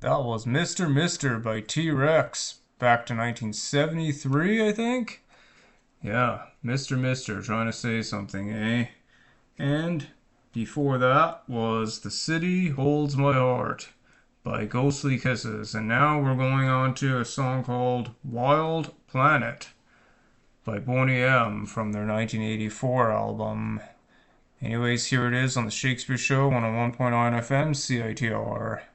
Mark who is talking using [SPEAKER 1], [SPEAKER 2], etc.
[SPEAKER 1] That was Mr. by T-Rex, back to 1973, I think? Yeah, Mr. trying to say something, eh? And before that was The City Holds My Heart by Ghostly Kisses. And now we're going on to a song called Wild Planet by Boney M from their 1984 album. Anyways, here it is on the Shakespeare Show 101.9 FM CITR.